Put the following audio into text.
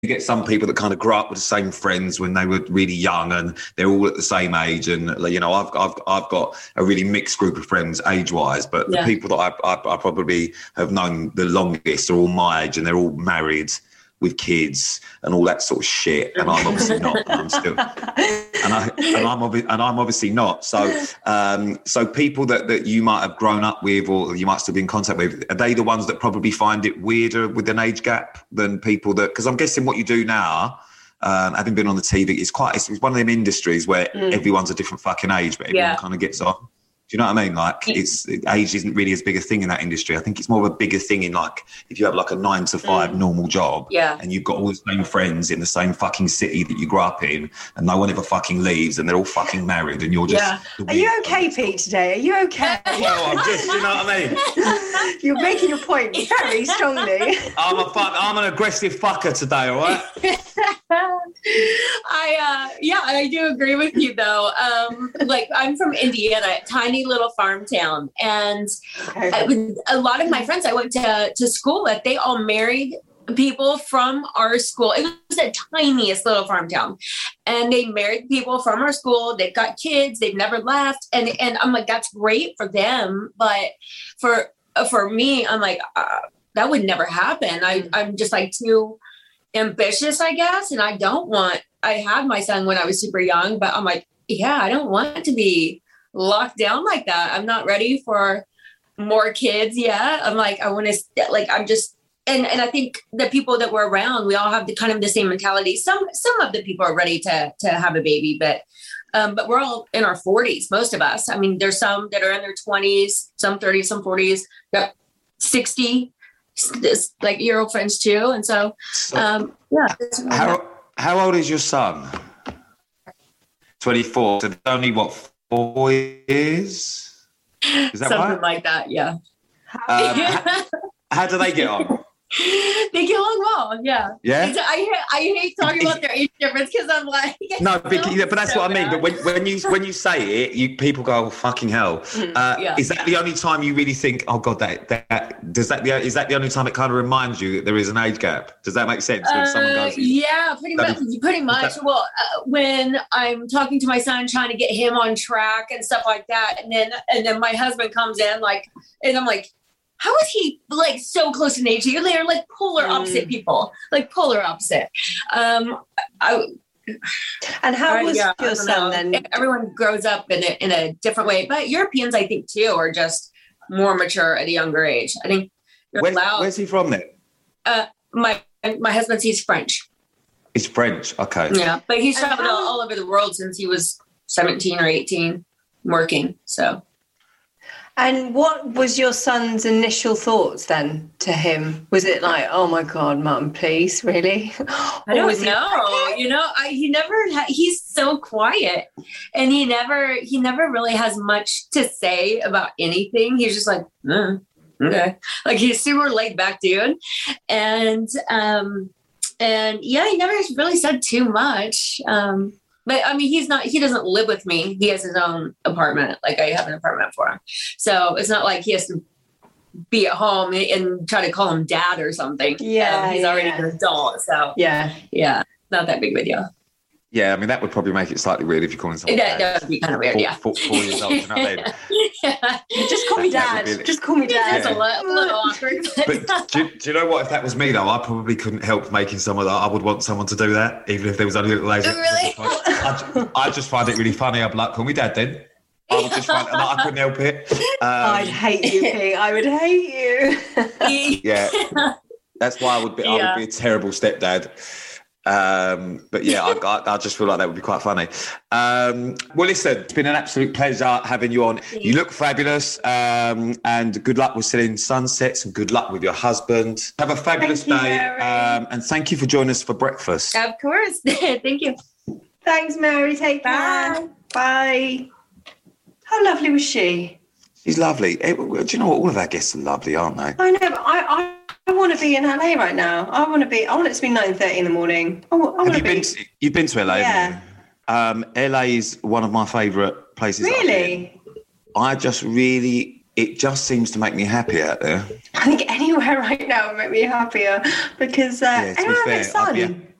get some people that kind of grew up with the same friends when they were really young, and they're all at the same age. And you know, I've got a really mixed group of friends age-wise, but the people that I probably have known the longest are all my age, and they're all married with kids and all that sort of shit. And I'm obviously not. And I'm still, I'm obviously not. So, so people that you might have grown up with, or you might still be in contact with, are they the ones that probably find it weirder with an age gap than people that? Because I'm guessing what you do now, having been on the TV, it's one of them industries where everyone's a different fucking age, but everyone kind of gets on. Do you know what I mean? Like, age isn't really as big a thing in that industry. I think it's more of a bigger thing in, like, if you have like a 9 to 5 normal job, and you've got all the same friends in the same fucking city that you grew up in, and no one ever fucking leaves, and they're all fucking married, and you're just. Are you okay, Pete? Today? Are you okay? Well, I'm just. You know what I mean? You're making your point very strongly. I'm an aggressive fucker today. All right. I do agree with you though. Like, I'm from Indiana, tiny little farm town, and a lot of my friends I went to school with, they all married people from our school. It was the tiniest little farm town, and they married people from our school. They've got kids. They've never left, and I'm like, that's great for them, but for me, I'm like, that would never happen. I'm just like too ambitious, I guess, and I had my son when I was super young, but I'm like, I don't want to be locked down like that. I'm not ready for more kids yet. I'm like, I want to, like, I'm just, and I think the people that we're around, we all have the kind of the same mentality. Some of the people are ready to have a baby, but we're all in our 40s, most of us. I mean, there's some that are in their 20s, some 30s, some 40s, 60, like your old friends too. And so how old is your son? 24. So only what, 4 years? Is that something right? like that? Yeah. How do they get on? They get along well. Yeah. Yeah. I hate talking about their age difference because I'm like, no, but that's so what I mean. But when you say it, people go, oh, fucking hell. Is that the only time you really think, oh God, is that the only time it kind of reminds you that there is an age gap? Does that make sense when someone goes? Yeah, pretty much. Well, when I'm talking to my son, trying to get him on track and stuff like that, and then my husband comes in, like, and I'm like, how is he like so close in age? You're like polar opposite people, like polar opposite. And how was your son then? Everyone grows up in a different way, but Europeans, I think too, are just more mature at a younger age. I think. Where's he from then? My husband, he's French. He's French, okay. Yeah, but he's traveled all over the world since he was 17 or 18, working. So. And what was your son's initial thoughts then to him? Was it like, oh my God, Mum, please, really? I don't know. You know, he's so quiet, and he never really has much to say about anything. He's just like, okay. Like, he's super laid back dude. And he never really said too much. But I mean, he doesn't live with me. He has his own apartment. Like, I have an apartment for him. So it's not like he has to be at home and try to call him dad or something. Yeah. He's already an adult. So yeah. Not that big of a deal. Yeah, I mean, that would probably make it slightly weird if you call him someone dad. That would be kind of weird, 4 years old, you know what I mean? Just call me dad. Just call me dad. It's a little awkward. But do you know what? If that was me, though, I probably couldn't help making someone that I would want someone to do that, even if there was only a little age. Really? I just find it really funny. I'd be like, call me dad then. I would just find it, I couldn't help it. I'd hate you, Pete. I would hate you. Yeah. That's why I would be a terrible stepdad. But yeah, I just feel like that would be quite funny. Well, listen, it's been an absolute pleasure having you on. You look fabulous, and good luck with selling sunsets, and good luck with your husband. Have a fabulous day, and thank you for joining us for breakfast. Of course. Thank you. Thanks, Mary. Take care. Bye. How lovely was she? She's lovely. Do you know what? All of our guests are lovely, aren't they? I know, but I want to be in LA right now. I want it to be 9:30 in the morning. You've been to LA? Yeah. LA is one of my favourite places. Really? It just seems to make me happy out there. I think anyone anywhere right now would make me happier because I don't have a son.